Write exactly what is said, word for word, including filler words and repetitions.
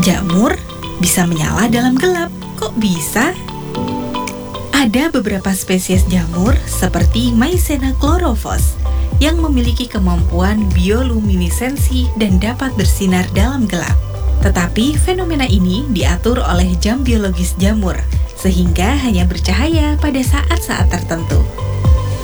Jamur bisa menyala dalam gelap. Kok bisa? Ada beberapa spesies jamur seperti Mycena chlorophyllus yang memiliki kemampuan bioluminesensi dan dapat bersinar dalam gelap. Tetapi fenomena ini diatur oleh jam biologis jamur, sehingga hanya bercahaya pada saat-saat tertentu.